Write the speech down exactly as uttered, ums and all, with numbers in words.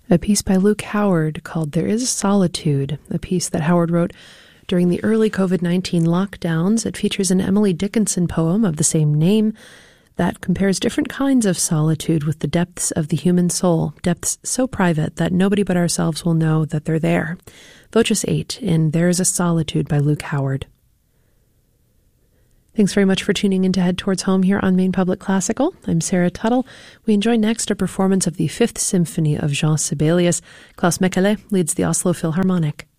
A piece by Luke Howard called There Is Solitude, a piece that Howard wrote during the early covid nineteen lockdowns. It features an Emily Dickinson poem of the same name that compares different kinds of solitude with the depths of the human soul, depths so private that nobody but ourselves will know that they're there. Voces eight in There Is a Solitude by Luke Howard. Thanks very much for tuning in to Head Towards Home here on Maine Public Classical. I'm Sarah Tuttle. We enjoy next a performance of the Fifth Symphony of Jean Sibelius. Klaus Mekele leads the Oslo Philharmonic.